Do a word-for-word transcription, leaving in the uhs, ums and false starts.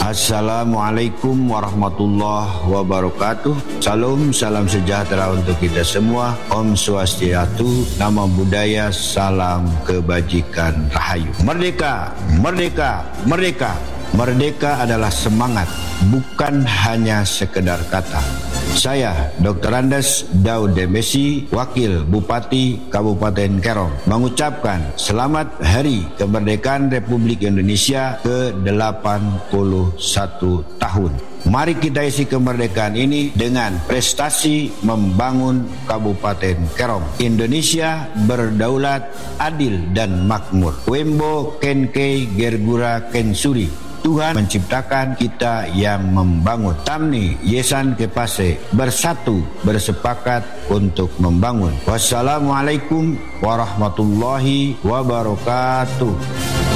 Assalamualaikum warahmatullahi wabarakatuh. Salam, salam sejahtera untuk kita semua. Om Swastiastu, Namo Buddhaya, salam kebajikan, rahayu. Merdeka, merdeka, merdeka. Merdeka adalah semangat, bukan hanya sekedar kata. Saya, doktor Andes Daud Dembesi, Wakil Bupati Kabupaten Kerong, mengucapkan selamat Hari Kemerdekaan Republik Indonesia ke delapan puluh satu tahun. Mari kita isi kemerdekaan ini dengan prestasi membangun Kabupaten Kerong. Indonesia berdaulat, adil dan makmur. Wembo Kenkei Gergura Kensuri. Tuhan menciptakan, kita yang membangun. Tamni Yesan Kepase, bersatu bersepakat untuk membangun. Wassalamualaikum warahmatullahi wabarakatuh.